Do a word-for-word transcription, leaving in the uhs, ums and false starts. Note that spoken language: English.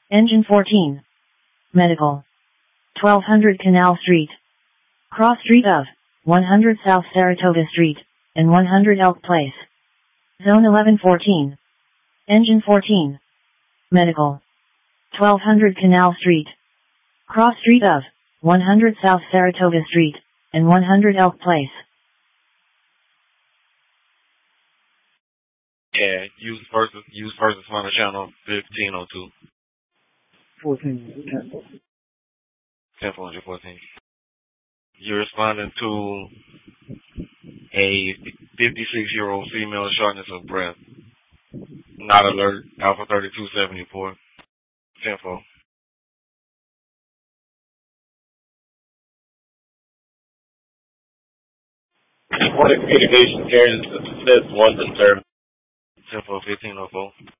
Engine fourteen. Medical. twelve hundred Canal Street. Cross street of one hundred South Saratoga Street, and one hundred Elk Place. Zone eleven fourteen. Engine fourteen. Medical. twelve hundred Canal Street. Cross street of one hundred South Saratoga Street, and one hundred Elk Place. Yeah, use versus, use versus on the channel fifteen oh two. fourteen, ten. ten four fourteen. You're responding to a fifty-six-year-old female shortness of breath. Not alert, Alpha thirty-two seventy-four. ten four. What communication carriers assist one concern? ten four fifteen oh four.